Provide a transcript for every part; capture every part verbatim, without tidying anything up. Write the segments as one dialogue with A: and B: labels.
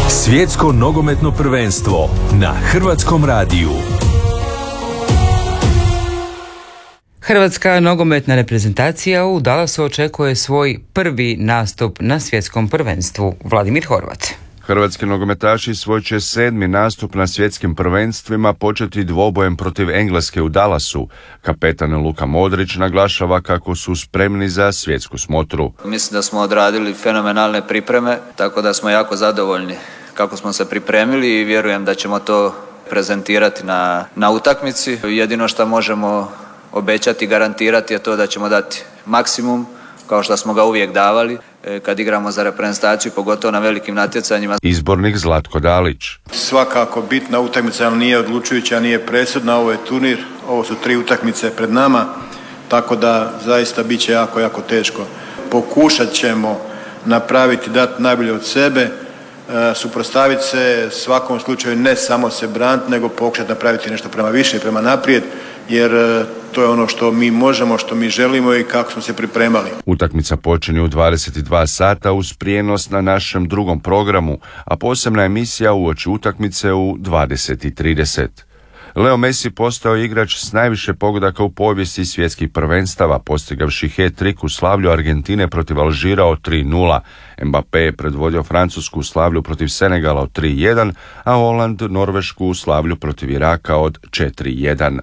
A: Svjetsko nogometno prvenstvo na Hrvatskom radiju.
B: Hrvatska nogometna reprezentacija u Dallasu očekuje svoj prvi nastup na svjetskom prvenstvu. Vladimir Horvat.
C: Hrvatski nogometaši svoj će sedmi nastup na svjetskim prvenstvima početi dvobojem protiv Engleske u Dallasu. Kapetan Luka Modrić naglašava kako su spremni za svjetsku smotru.
D: Mislim da smo odradili fenomenalne pripreme, tako da smo jako zadovoljni kako smo se pripremili i vjerujem da ćemo to prezentirati na, na utakmici. Jedino što možemo obećati i garantirati je to da ćemo dati maksimum, kao što smo ga uvijek davali kad igramo za reprezentaciju, pogotovo na velikim natjecanjima.
C: Izbornik Zlatko Dalić.
E: Svakako bitna utakmica, ali nije odlučujuća, nije presudna, ovo je turnir, ovo su tri utakmice pred nama, tako da zaista bit će jako, jako teško. Pokušat ćemo napraviti, dati najbolje od sebe, suprotstaviti se svakom slučaju, ne samo se braniti, nego pokušati napraviti nešto prema više, prema naprijed, jer to je ono što mi možemo, što mi želimo i kako smo se pripremali.
C: Utakmica počinje u dvadeset dva sata uz prijenos na našem drugom programu, a posebna emisija uoči utakmice u dvadeset trideset. Leo Messi postao igrač s najviše pogodaka u povijesti svjetskih prvenstava, postigavši hat-trick u slavlju Argentine protiv Alžira od tri nula. Mbappé je predvodio Francusku u slavlju protiv Senegala od tri jedan, a Holand Norvešku u slavlju protiv Iraka od četiri jedan.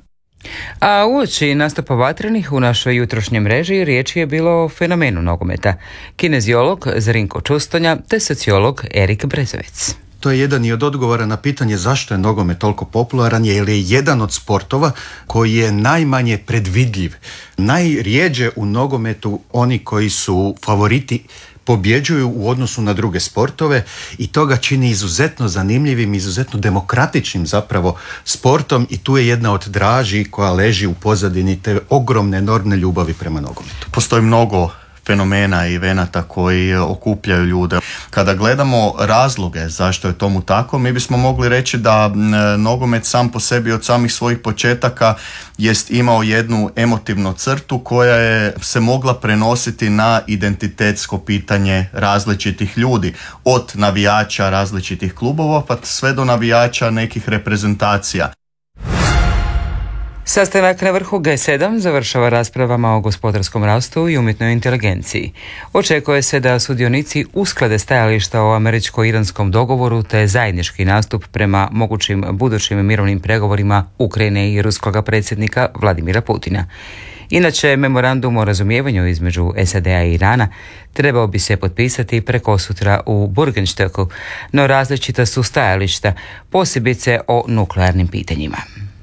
B: A uoči nastupa vatrenih u našoj jutrošnjoj mreži riječ je bilo o fenomenu nogometa. Kineziolog Zrinko Čustonja te sociolog Erik Brezovec.
F: To je jedan i od odgovora na pitanje zašto je nogomet toliko popularan, jer je jedan od sportova koji je najmanje predvidljiv. Najrijeđe u nogometu oni koji su favoriti pobjeđuju u odnosu na druge sportove i to ga čini izuzetno zanimljivim, izuzetno demokratičnim zapravo sportom i tu je jedna od draži koja leži u pozadini te ogromne, enormne ljubavi prema nogometu.
G: Postoji mnogo fenomena i evenata koji okupljaju ljude. Kada gledamo razloge zašto je tomu tako, mi bismo mogli reći da nogomet sam po sebi od samih svojih početaka jest imao jednu emotivnu crtu koja je se mogla prenositi na identitetsko pitanje različitih ljudi, od navijača različitih klubova pa sve do navijača nekih reprezentacija.
B: Sastanak na vrhu G sedam završava raspravama o gospodarskom rastu i umjetnoj inteligenciji. Očekuje se da sudionici usklade stajališta o američko-iranskom dogovoru te zajednički nastup prema mogućim budućim mirovnim pregovorima Ukrajine i ruskoga predsjednika Vladimira Putina. Inače, memorandum o razumijevanju između S A D-a i Irana trebao bi se potpisati prekosutra u Burgenstoku, no različita su stajališta, posebice o nuklearnim pitanjima.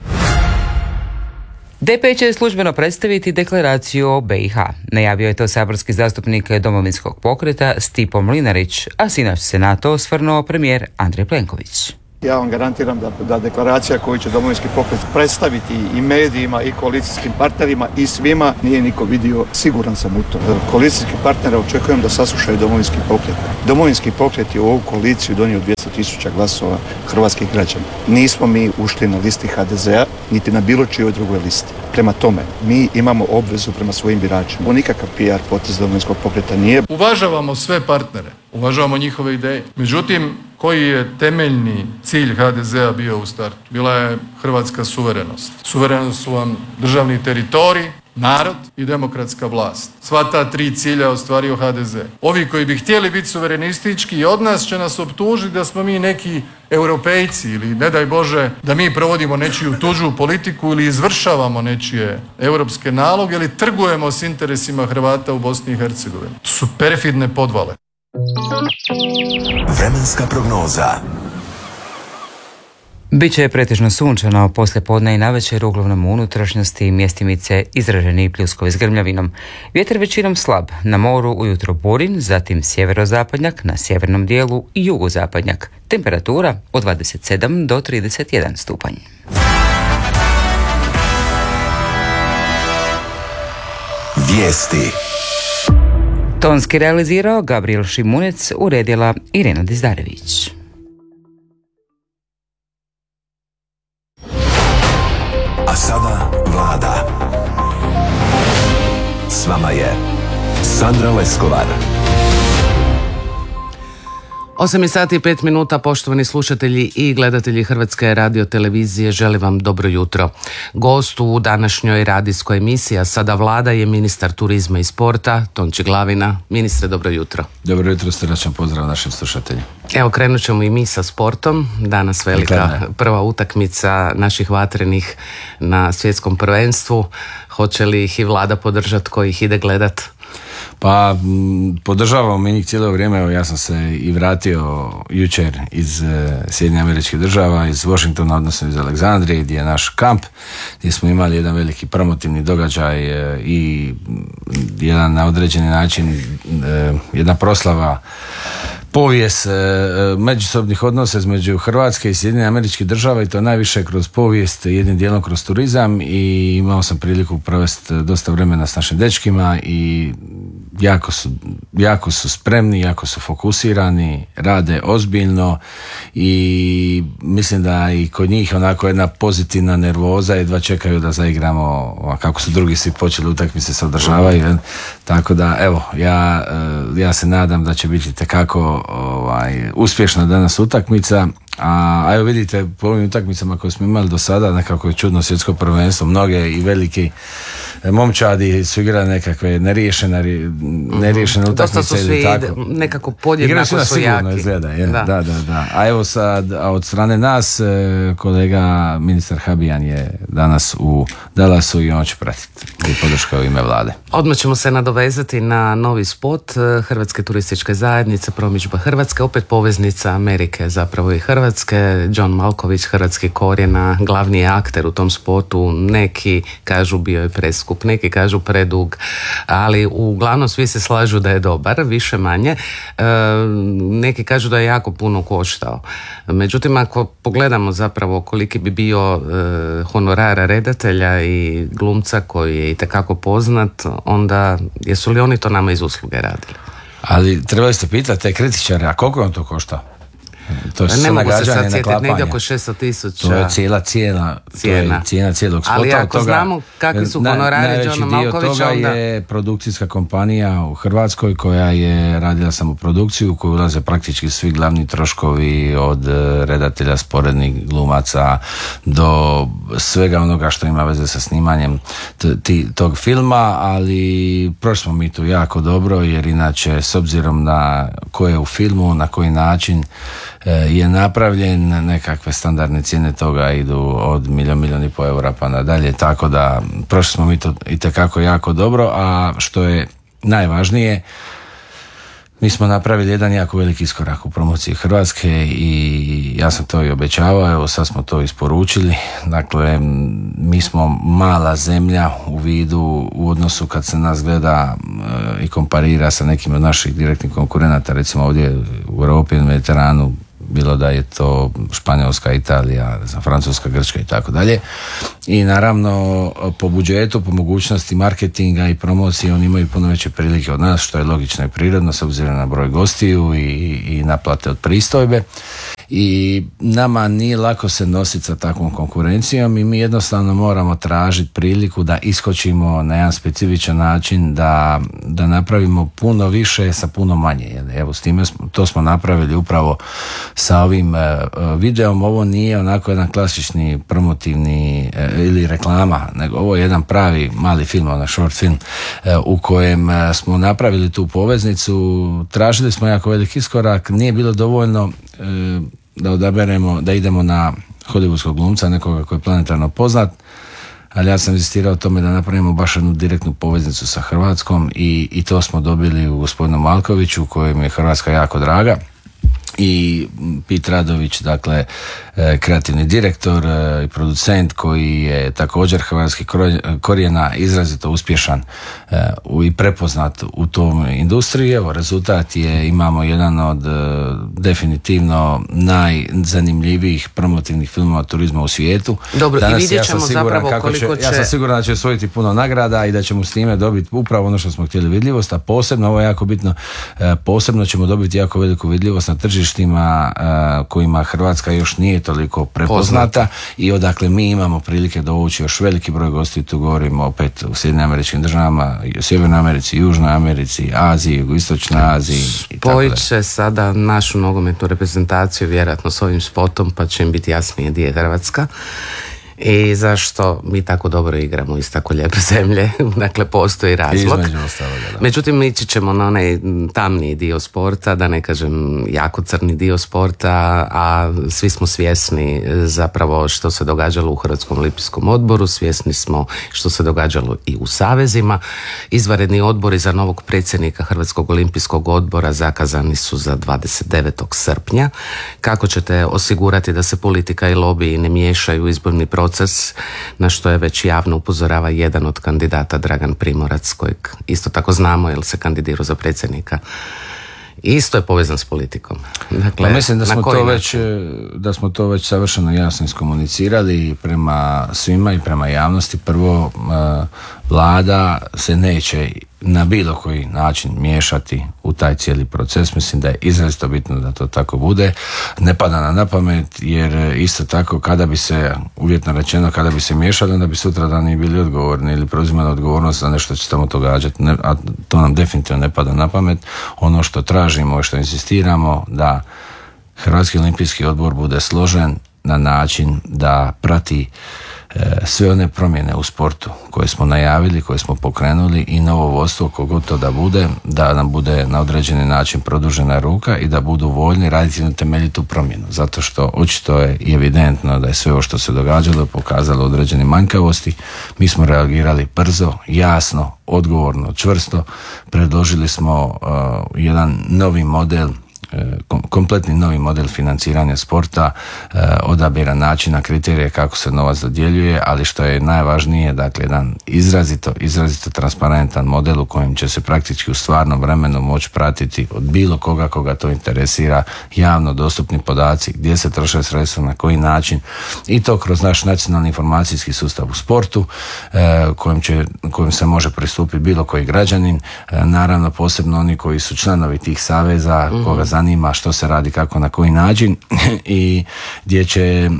B: D P će službeno predstaviti deklaraciju o B i H. Najavio je to saborski zastupnik Domovinskog pokreta Stipo Mlinarić, a sinoć se na to osvrnuo premijer Andrej Plenković.
H: Ja vam garantiram da, da deklaracija koju će Domovinski pokret predstaviti i medijima i koalicijskim partnerima i svima nije niko vidio, siguran sam u to. Koalicijski partnere očekujem da saslušaju Domovinski pokret. Domovinski pokret je u ovu koaliciju donio dvjesto tisuća glasova hrvatskih građana. Nismo mi ušli na listi H D Z-a, niti na bilo čijoj drugoj listi. Prema tome, mi imamo obvezu prema svojim biračima. Ovo nikakav P R potez Domovinskog pokreta nije.
I: Uvažavamo sve partnere, uvažavamo njihove ideje. Međutim, koji je temeljni cilj H D Z-a bio u startu? Bila je hrvatska suverenost. Suverenost su vam državni teritorij, narod i demokratska vlast. Sva ta tri cilja ostvario H D Z. Ovi koji bi htjeli biti suverenistički i od nas će nas optužiti da smo mi neki europejci ili ne daj Bože da mi provodimo nečiju tuđu politiku ili izvršavamo nečije europske naloge ili trgujemo s interesima Hrvata u Bosni i Hercegovini. To su perfidne podvale.
A: Vremenska prognoza.
B: Biće pretežno sunčano poslije podne i navečer, uglavnom u unutrašnjosti mjestimice izraženi pljuskovi s grmljavinom. Vjetar većinom slab, na moru ujutro burin, zatim sjeverozapadnjak, na sjevernom dijelu i jugozapadnjak. Temperatura od dvadeset sedam do trideset jedan stupanj.
A: Vijesti.
B: Tonski realizirao Gabriel Šimunec, uredila Irena Dizdarević.
A: A sada vlada. S vama je Sandra Leskovar.
J: osam sati i pet minuta, poštovani slušatelji i gledatelji Hrvatske radiotelevizije, želim vam dobro jutro. Gost u današnjoj radijskoj emisiji, a sada Vlada, je ministar turizma i sporta, Tonči Glavina. Ministre, dobro jutro.
K: Dobro jutro, srdačan pozdrav našim slušateljima.
J: Evo, krenut ćemo i mi sa sportom. Danas velika prva utakmica naših vatrenih na svjetskom prvenstvu. Hoće li ih i Vlada podržati, ko ih ide gledat?
K: Pa podržavamo mi njih cijelo vrijeme. Evo, ja sam se i vratio jučer iz e, Sjedinjenih Američkih Država, iz Washingtona, odnosno iz Aleksandrije, gdje je naš kamp, gdje smo imali jedan veliki promotivni događaj e, i jedan na određeni način e, jedna proslava povijest e, međusobnih odnosa između Hrvatske i Sjedinjenih Američkih Država, i to najviše kroz povijest, jednim dijelom kroz turizam, i imao sam priliku provesti dosta vremena s našim dečkima i jako su, jako su spremni, jako su fokusirani, rade ozbiljno i mislim da i kod njih onako jedna pozitivna nervoza, jedva čekaju da zaigramo, kako su drugi svi počeli utakmice se održavaju, tako da evo, ja, ja se nadam da će biti tekako ovaj, uspješna danas utakmica. A, a evo vidite, po ovim utakmicama koje smo imali do sada, nekako je čudno svjetsko prvenstvo, mnoge i veliki momčadi su igrali nekakve neriješene, neriješene mm-hmm. utakmice.
J: Dosta su svi tako nekako podjednako su jaki.
K: Izgleda, je. Da. Da, da, da. A evo sad, a od strane nas, kolega ministar Habijan je danas u Dallasu i on će pratiti i podrška u ime Vlade.
J: Odmah ćemo se nadovezati na novi spot Hrvatske turističke zajednice, promidžba Hrvatske, opet poveznica Amerike zapravo i Hrvatske. John Malković, hrvatski korijena, glavni je akter u tom spotu. Neki kažu bio je preskup, neki kažu predug, ali uglavnom svi se slažu da je dobar, više manje. E, neki kažu da je jako puno koštao. Međutim, ako pogledamo zapravo koliki bi bio e, honorar redatelja i glumca koji je itekako poznat, onda jesu li oni to nama iz usluge radili?
K: Ali trebali ste pitati te kritičare, a koliko on to košta? To je
J: ne mogu se sad sjetiti, negdje oko šesto tisuća.
K: To je cijela cijena, cijena. To je cijena cijelog spota.
J: Ali ako toga, znamo kakvi su honorari Johna Malkovića,
K: onda... Najveći dio toga je produkcijska kompanija u Hrvatskoj koja je radila samo produkciju, u koju ulaze praktički svi glavni troškovi, od redatelja, sporednih glumaca do svega onoga što ima veze sa snimanjem t- t- tog filma, ali prošli smo mi tu jako dobro, jer inače s obzirom na ko je u filmu, na koji način je napravljen, nekakve standardne cijene toga idu od milijon, milijon i po eura pa nadalje, tako da prošli smo mi to itekako jako dobro. A što je najvažnije, mi smo napravili jedan jako veliki iskorak u promociji Hrvatske i ja sam to i obećavao, evo sad smo to isporučili. Dakle, mi smo mala zemlja u vidu, u odnosu kad se nas gleda e, i komparira sa nekim od naših direktnih konkurenata, recimo ovdje u Europi i Mediteranu, bilo da je to Španjolska, Italija, Francuska, Grčka i tako dalje. I naravno po budžetu, po mogućnosti marketinga i promocije oni imaju puno veće prilike od nas, što je logično i prirodno s obzirom na broj gostiju i, i naplate od pristojbe. I nama nije lako se nositi sa takvom konkurencijom i mi jednostavno moramo tražiti priliku da iskočimo na jedan specifičan način, da, da napravimo puno više sa puno manje. Evo, s time smo, to smo napravili upravo sa ovim uh, videom. Ovo nije onako jedan klasični promotivni uh, ili reklama, nego ovo je jedan pravi mali film, onaj short film uh, u kojem uh, smo napravili tu poveznicu. Tražili smo jako veliki iskorak, nije bilo dovoljno uh, da odaberemo, da idemo na hollywoodskog glumca, nekoga koji je planetarno poznat, ali ja sam insistirao o tome da napravimo baš jednu direktnu poveznicu sa Hrvatskom i, i to smo dobili u gospodinu Malkoviću, kojem je Hrvatska jako draga. I Pit Radović, dakle kreativni direktor i producent koji je također hrvatski korijena, izrazito uspješan i prepoznat u tom industriji. Evo, rezultat je, imamo jedan od definitivno najzanimljivijih promotivnih filmova turizma u svijetu.
J: Dobro, danas, i vidjet ćemo
K: ja
J: zapravo koliko će...
K: Ja sam siguran da će osvojiti puno nagrada i da ćemo s time dobiti upravo ono što smo htjeli, vidljivost, a posebno, ovo je jako bitno, posebno ćemo dobiti jako veliku vidljivost na tržištima kojima Hrvatska još nije toliko prepoznata i odakle mi imamo prilike dovući još veliki broj gostiju. Tu govorimo opet u Sjedinjenim Američkim Državama, Sjevernoj Americi, Južnoj Americi, Aziji, Jugoistočnoj Aziji.
J: Spojit će sada našu nogometnu reprezentaciju vjerojatno s ovim spotom, pa će im biti jasnije gdje je Hrvatska i zašto mi tako dobro igramo iz tako lijepe zemlje. Dakle, postoji razlog. Međutim, ići ćemo na onaj tamniji dio sporta, da ne kažem jako crni dio sporta, a svi smo svjesni zapravo što se događalo u Hrvatskom olimpijskom odboru, svjesni smo što se događalo i u savezima. Izvanredni odbori za novog predsjednika Hrvatskog olimpijskog odbora zakazani su za dvadeset devetog srpnja. Kako ćete osigurati da se politika i lobiji ne miješaju u izborni proces, na što je već javno upozorava jedan od kandidata, Dragan Primorac, kojeg isto tako znamo jer se kandidirao za predsjednika. Isto je povezan s politikom. Dakle,
K: pa mislim da smo, to već, da smo to već savršeno jasno iskomunicirali prema svima i prema javnosti. Prvo, vlada se neće na bilo koji način miješati u taj cijeli proces. Mislim da je izrazito bitno da to tako bude. Ne pada na napamet, jer isto tako kada bi se, uvjetno rečeno, kada bi se miješali, onda bi sutra dan i bili odgovorni ili preuzimali odgovornost za nešto će tamo događati. Ne, a to nam definitivno ne pada na pamet. Ono što tražimo i što insistiramo da Hrvatski olimpijski odbor bude složen na način da prati sve one promjene u sportu koje smo najavili, koje smo pokrenuli i novo vodstvo, kogo to da bude, da nam bude na određeni način produžena ruka i da budu voljni raditi na temeljitu promjenu. Zato što očito je i evidentno da je sve ovo što se događalo pokazalo određene manjkavosti. Mi smo reagirali brzo, jasno, odgovorno, čvrsto. Predložili smo uh, jedan novi model, kompletni novi model financiranja sporta, odabira načina, kriterije kako se novac dodjeljuje, ali što je najvažnije, dakle, jedan izrazito, izrazito transparentan model u kojem će se praktički u stvarnom vremenu moći pratiti od bilo koga koga to interesira, javno dostupni podaci, gdje se troše sredstva, na koji način, i to kroz naš nacionalni informacijski sustav u sportu, kojim, će, kojim se može pristupiti bilo koji građanin, naravno posebno oni koji su članovi tih saveza, mm-hmm. koga zanima što se radi, kako, na koji način i gdje će e,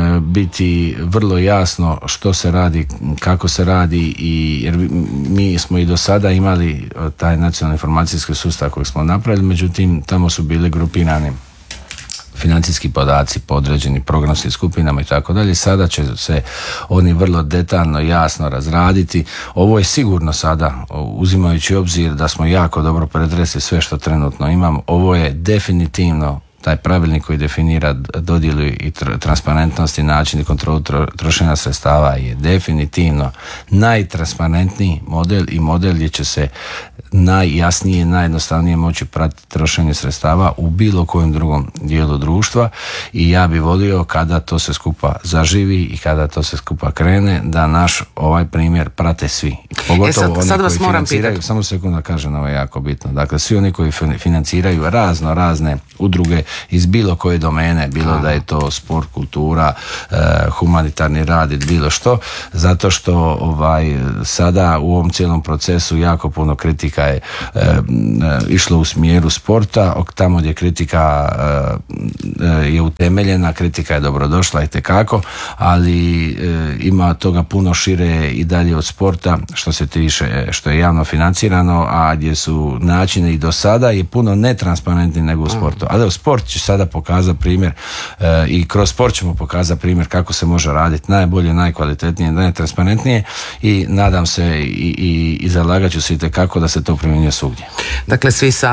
K: biti vrlo jasno što se radi, kako se radi, i jer mi smo i do sada imali taj nacionalni informacijski sustav koji smo napravili, međutim tamo su bili grupirani financijski podaci po određenim programskim skupinama i tako dalje. Sada će se oni vrlo detaljno, jasno razraditi. Ovo je sigurno sada, uzimajući obzir da smo jako dobro pretresli sve što trenutno imamo, ovo je definitivno taj pravilnik koji definira dodjelu i transparentnost i način i kontrolu trošenja sredstava je definitivno najtransparentniji model i model gdje će se najjasnije, najjednostavnije moći pratiti trošenje sredstava u bilo kojem drugom dijelu društva, i ja bi volio kada to se skupa zaživi i kada to se skupa krene, da naš ovaj primjer prate svi. Pogotovo e sad, oni sad koji financiraju, pitati. Samo sekunda kažem, ovo je jako bitno. Dakle, svi oni koji financiraju razno razne udruge iz bilo koje domene, bilo da je to sport, kultura, eh, humanitarni rad ili bilo što, zato što ovaj, sada u ovom cijelom procesu jako puno kritika je eh, išlo u smjeru sporta, tamo gdje kritika eh, je utemeljena, kritika je dobrodošla itekako, ali eh, ima toga puno šire i dalje od sporta, što se tiče, što je javno financirano, a gdje su načini i do sada je puno netransparentni nego u sportu. Ali u sport će sada pokazati primjer e, i kroz sport ćemo pokazati primjer kako se može raditi najbolje, najkvalitetnije, najtransparentnije, i nadam se i, i, i zalagat ću se itekako da se to primjenjuje svugdje.
J: Dakle, svi